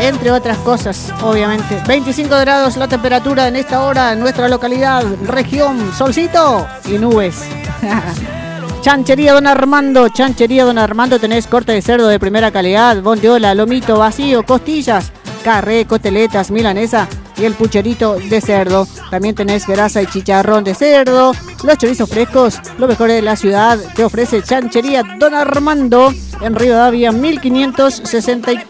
entre otras cosas, obviamente. 25 grados la temperatura en esta hora en nuestra localidad, región, solcito y nubes. Chanchería Don Armando, tenés corte de cerdo de primera calidad, bondiola, lomito vacío, costillas, carré, costeletas, milanesa y el pucherito de cerdo. También tenés grasa y chicharrón de cerdo, los chorizos frescos, lo mejor de la ciudad te ofrece Chanchería Don Armando en Rivadavia 1564.